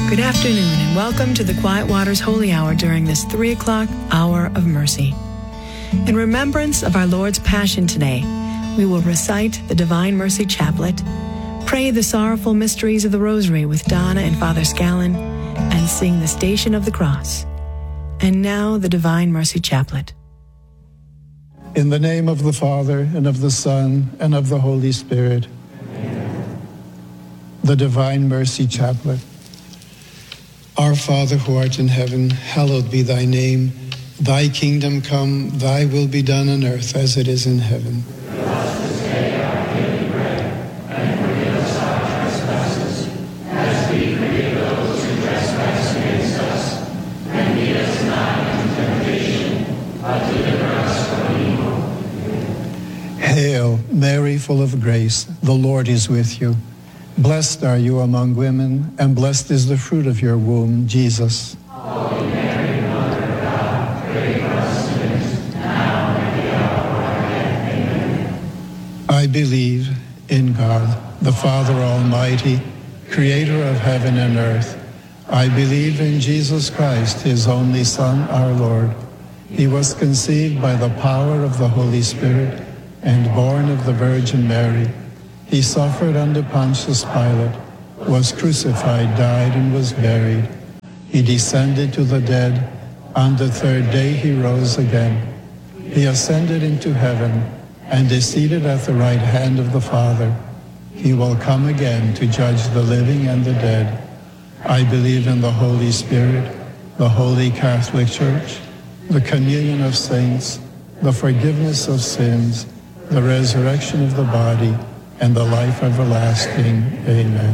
Good afternoon and welcome to the Quiet Waters Holy Hour during this 3 o'clock hour of mercy. In remembrance of our Lord's Passion today, we will recite the Divine Mercy Chaplet, pray the sorrowful mysteries of the Rosary with Donna and Father Scallon, and sing the Station of the Cross. And now the Divine Mercy Chaplet. In the name of the Father, and of the Son, and of the Holy Spirit. Amen. The Divine Mercy Chaplet. Our Father who art in heaven, hallowed be thy name. Thy kingdom come, thy will be done on earth as it is in heaven. Give us this day our daily bread, and forgive us our trespasses, as we forgive those who trespass against us. And lead us not into temptation, but deliver us from evil. Hail, Mary, full of grace, the Lord is with you. Blessed are you among women, and blessed is the fruit of your womb, Jesus. Holy Mary, Mother of God, pray for us sinners, now and at the hour of our death. Amen. I believe in God, the Father Almighty, creator of heaven and earth. I believe in Jesus Christ, his only Son, our Lord. He was conceived by the power of the Holy Spirit and born of the Virgin Mary. He suffered under Pontius Pilate, was crucified, died, and was buried. He descended to the dead. On the third day he rose again. He ascended into heaven and is seated at the right hand of the Father. He will come again to judge the living and the dead. I believe in the Holy Spirit, the Holy Catholic Church, the communion of saints, the forgiveness of sins, the resurrection of the body, and the life everlasting. Amen.